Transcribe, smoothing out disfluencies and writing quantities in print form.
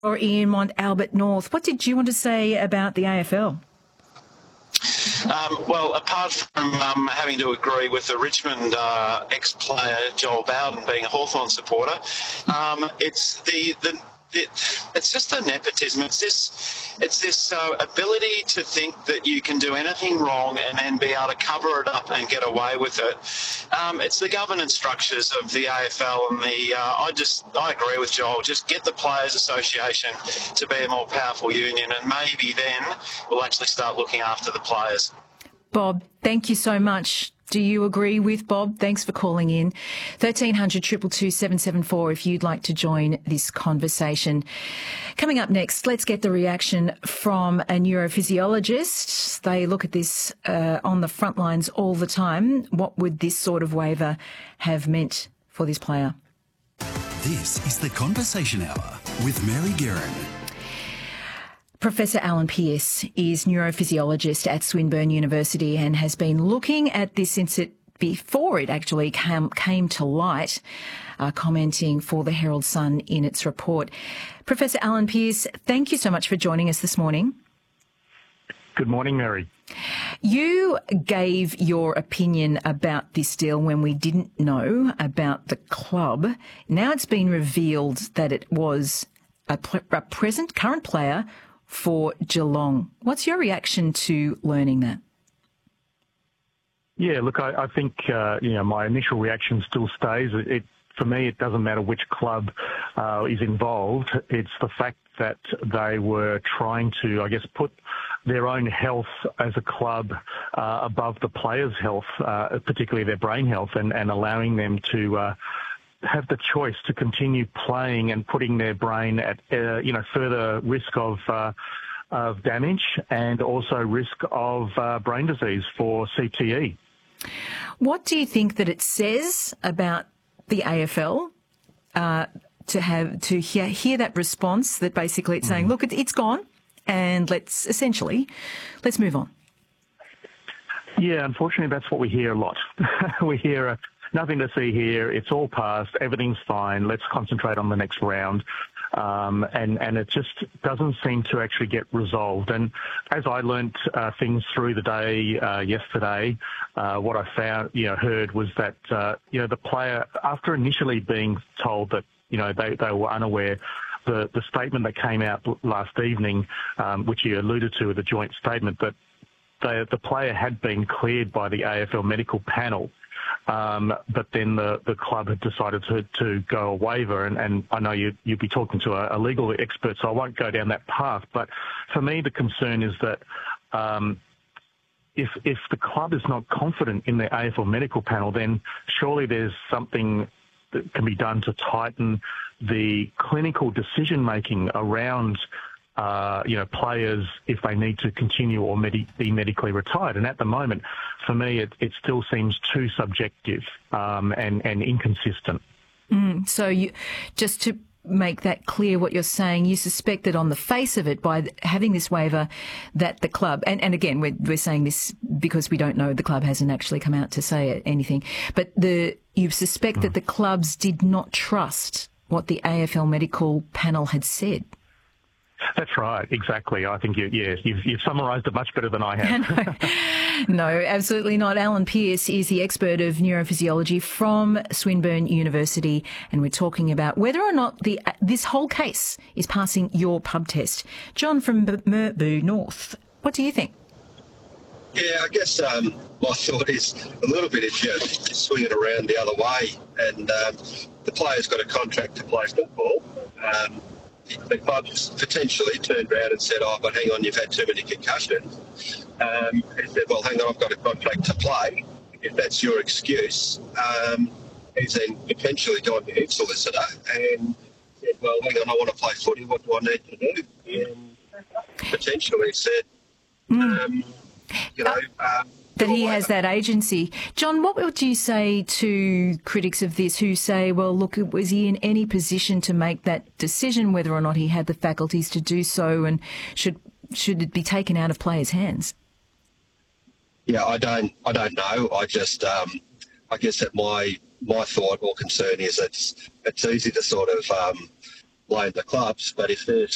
Or Ian Mont, Albert North. What did you want to say about the AFL? Well, apart from having to agree with the Richmond ex-player Joel Bowden being a Hawthorn supporter, it's it's just the nepotism. It's this ability to think that you can do anything wrong and then be able to cover it up and get away with it. It's the governance structures of the AFL and I agree with Joel. Just get the Players Association to be a more powerful union, and maybe then we'll actually start looking after the players. Bob, thank you so much. Do you agree with Bob? Thanks for calling in. 1300 222 774 if you'd like to join this conversation. Coming up next, let's get the reaction from a neurophysiologist. They look at this on the front lines all the time. What would this sort of waiver have meant for this player? This is the Conversation Hour with Mary Guerin. Professor Alan Pearce is neurophysiologist at Swinburne University and has been looking at this since before it actually came to light, commenting for the Herald Sun in its report. Professor Alan Pearce, thank you so much for joining us this morning. Good morning, Mary. You gave your opinion about this deal when we didn't know about the club. Now it's been revealed that it was a current player for Geelong. What's your reaction to learning that? Yeah, look, I think, my initial reaction still stays. For me, it doesn't matter which club is involved. It's the fact that they were trying to, put their own health as a club above the players' health, particularly their brain health, and allowing them to have the choice to continue playing and putting their brain at further risk of damage and also risk of brain disease for CTE. What do you think that it says about the AFL to hear that response that basically it's saying, look, it's gone, and let's move on? Yeah, unfortunately, that's what we hear a lot. We hear nothing to see here. It's all past. Everything's fine. Let's concentrate on the next round. And it just doesn't seem to actually get resolved. And as I learnt things through the day yesterday, what I heard was that, the player, after initially being told that, they were unaware, the statement that came out last evening, which you alluded to with the joint statement, that the player had been cleared by the AFL medical panel. But then the club had decided to go a waiver, and I know you'd be talking to a legal expert, so I won't go down that path. But for me, the concern is that if the club is not confident in the AFL medical panel, then surely there's something that can be done to tighten the clinical decision-making around players if they need to continue or be medically retired. And at the moment, for me, it still seems too subjective and inconsistent. So just to make that clear what you're saying, you suspect that on the face of it, by having this waiver, that the club, and again, we're saying this because we don't know, the club hasn't actually come out to say anything, but you suspect that the clubs did not trust what the AFL medical panel had said. That's right, exactly. I think you've summarised it much better than I have. No, absolutely not. Alan Pearce is the expert of neurophysiology from Swinburne University, and we're talking about whether or not this whole case is passing your pub test. John from Merboo North, what do you think? Yeah, I guess my thought is a little bit if you swing it around the other way and the player's got a contract to play football. The club's potentially turned around and said, but hang on, you've had too many concussions. He said, well, hang on, I've got a contract to play. If that's your excuse, he's then potentially gone to his solicitor and said, well, hang on, I want to play footy. What do I need to do? And potentially said, that he has that agency. John, what would you say to critics of this who say, well, look, was he in any position to make that decision, whether or not he had the faculties to do so, and should it be taken out of players' hands? Yeah, I don't know. I just, I guess that my thought or concern is it's easy to sort of blame the clubs, but if there's